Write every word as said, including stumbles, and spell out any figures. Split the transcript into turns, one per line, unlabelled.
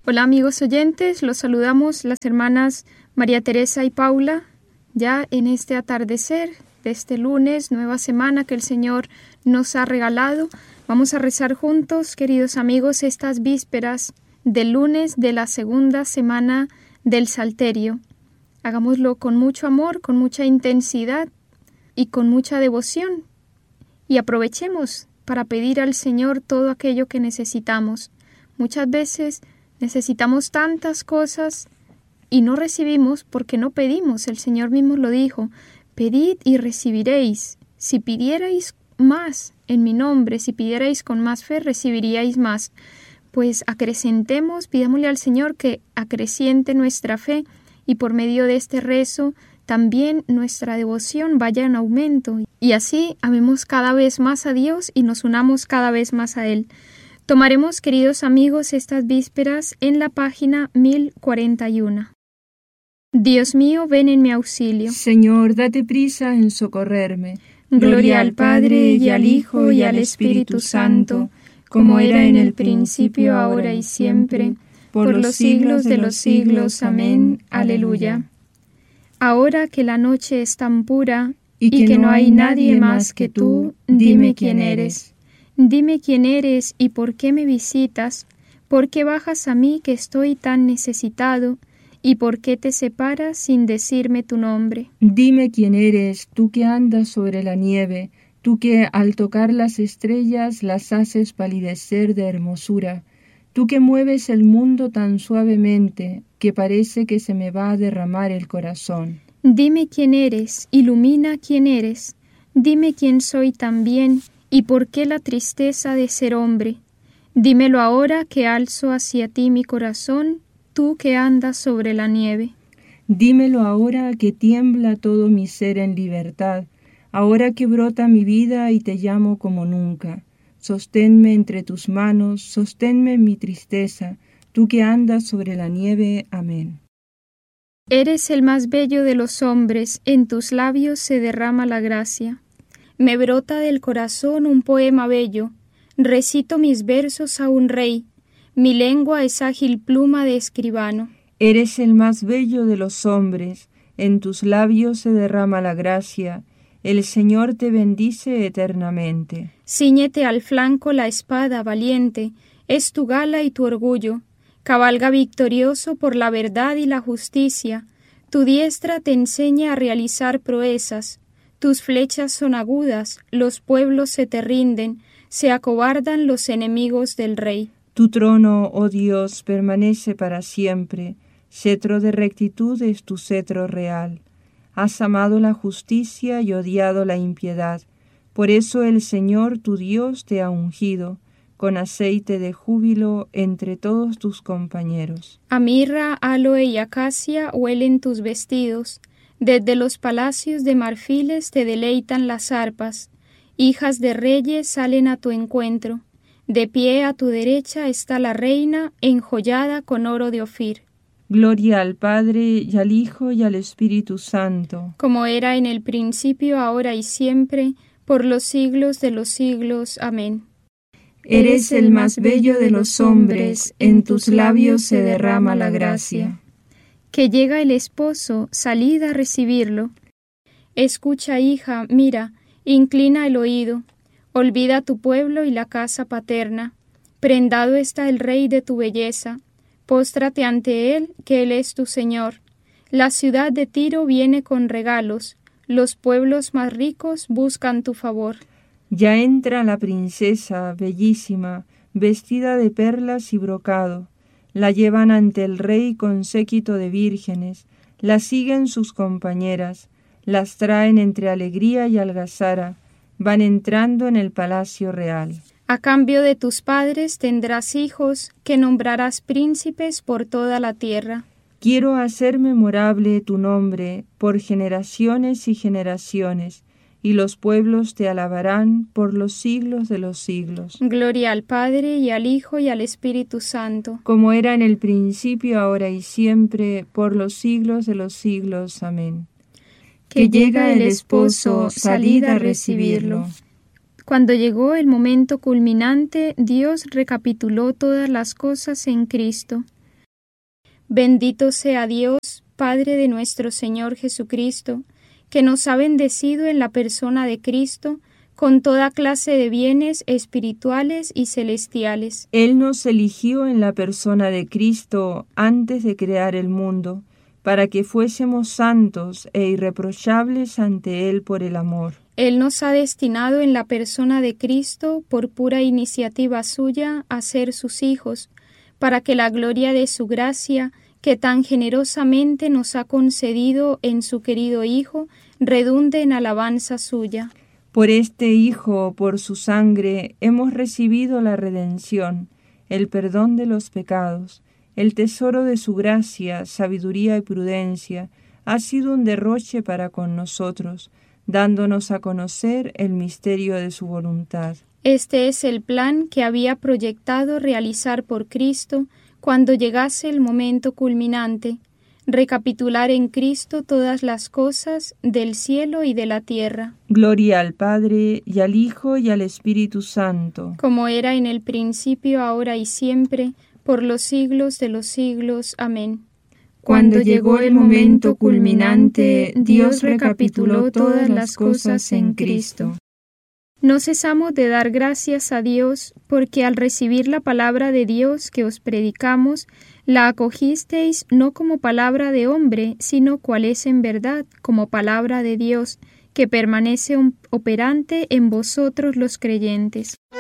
Hola amigos oyentes, los saludamos las hermanas María Teresa y Paula, ya en este atardecer de este lunes, nueva semana que el Señor nos ha regalado. Vamos a rezar juntos, queridos amigos, estas vísperas del lunes de la segunda semana del Salterio. Hagámoslo con mucho amor, con mucha intensidad y con mucha devoción. Y aprovechemos para pedir al Señor todo aquello que necesitamos. Muchas veces necesitamos tantas cosas y no recibimos porque no pedimos. El Señor mismo lo dijo: pedid y recibiréis. Si pidierais más en mi nombre, si pidierais con más fe, recibiríais más. Pues acrecentemos, pidámosle al Señor que acreciente nuestra fe y por medio de este rezo también nuestra devoción vaya en aumento. Y así amemos cada vez más a Dios y nos unamos cada vez más a Él. Tomaremos, queridos amigos, estas vísperas en la página mil cuarenta y uno. Dios mío, ven en mi auxilio.
Señor, date prisa en socorrerme.
Gloria al Padre, y al Hijo, y al Espíritu Santo, como era en el principio, ahora y siempre, por los siglos de los siglos. Amén. Aleluya. Ahora que la noche es tan pura, y que, y que no hay nadie más que tú, dime quién eres. Dime quién eres y por qué me visitas, por qué bajas a mí que estoy tan necesitado, y por qué te separas sin decirme tu nombre.
Dime quién eres, tú que andas sobre la nieve, tú que al tocar las estrellas las haces palidecer de hermosura, tú que mueves el mundo tan suavemente que parece que se me va a derramar el corazón.
Dime quién eres, ilumina quién eres, dime quién soy también, y por qué la tristeza de ser hombre. Dímelo ahora que alzo hacia ti mi corazón, tú que andas sobre la nieve.
Dímelo ahora que tiembla todo mi ser en libertad, ahora que brota mi vida y te llamo como nunca. Sosténme entre tus manos, sosténme en mi tristeza, tú que andas sobre la nieve. Amén.
Eres el más bello de los hombres, en tus labios se derrama la gracia. Me brota del corazón un poema bello, recito mis versos a un rey, mi lengua es ágil pluma de escribano.
Eres el más bello de los hombres, en tus labios se derrama la gracia, el Señor te bendice eternamente.
Cíñete al flanco la espada, valiente, es tu gala y tu orgullo, cabalga victorioso por la verdad y la justicia, tu diestra te enseña a realizar proezas, tus flechas son agudas, los pueblos se te rinden, se acobardan los enemigos del rey.
Tu trono, oh Dios, permanece para siempre, cetro de rectitud es tu cetro real. Has amado la justicia y odiado la impiedad, por eso el Señor tu Dios te ha ungido, con aceite de júbilo entre todos tus compañeros.
A mirra, aloe y acacia huelen tus vestidos, desde los palacios de marfiles te deleitan las arpas, hijas de reyes salen a tu encuentro, de pie a tu derecha está la reina, enjollada con oro de Ofir.
Gloria al Padre, y al Hijo, y al Espíritu Santo.
Como era en el principio, ahora y siempre, por los siglos de los siglos. Amén.
Eres el más bello de los hombres, en tus labios se derrama la gracia.
Que llega el esposo, salid a recibirlo. Escucha, hija, mira, inclina el oído, olvida tu pueblo y la casa paterna. Prendado está el rey de tu belleza, póstrate ante él, que él es tu Señor. La ciudad de Tiro viene con regalos, los pueblos más ricos buscan tu favor.
Ya entra la princesa, bellísima, vestida de perlas y brocado. La llevan ante el rey con séquito de vírgenes, la siguen sus compañeras, las traen entre alegría y algazara, van entrando en el palacio real.
A cambio de tus padres tendrás hijos, que nombrarás príncipes por toda la tierra.
Quiero hacer memorable tu nombre por generaciones y generaciones, y los pueblos te alabarán por los siglos de los siglos.
Gloria al Padre, y al Hijo, y al Espíritu Santo.
Como era en el principio, ahora y siempre, por los siglos de los siglos. Amén.
Que llega el esposo, salid a recibirlo. Cuando llegó el momento culminante, Dios recapituló todas las cosas en Cristo. Bendito sea Dios, Padre de nuestro Señor Jesucristo, que nos ha bendecido en la persona de Cristo con toda clase de bienes espirituales y celestiales.
Él nos eligió en la persona de Cristo antes de crear el mundo, para que fuésemos santos e irreprochables ante Él por el amor.
Él nos ha destinado en la persona de Cristo, por pura iniciativa suya, a ser sus hijos, para que la gloria de su gracia, que tan generosamente nos ha concedido en su querido Hijo, redunde en alabanza suya.
Por este Hijo, por su sangre, hemos recibido la redención, el perdón de los pecados. El tesoro de su gracia, sabiduría y prudencia ha sido un derroche para con nosotros, dándonos a conocer el misterio de su voluntad.
Este es el plan que había proyectado realizar por Cristo cuando llegase el momento culminante, recapitular en Cristo todas las cosas del cielo y de la tierra.
Gloria al Padre, y al Hijo, y al Espíritu Santo.
Como era en el principio, ahora y siempre, por los siglos de los siglos. Amén.
Cuando llegó el momento culminante, Dios recapituló todas las cosas en Cristo.
No cesamos de dar gracias a Dios, porque al recibir la palabra de Dios que os predicamos, la acogisteis no como palabra de hombre, sino cual es en verdad, como palabra de Dios, que permanece operante en vosotros los creyentes.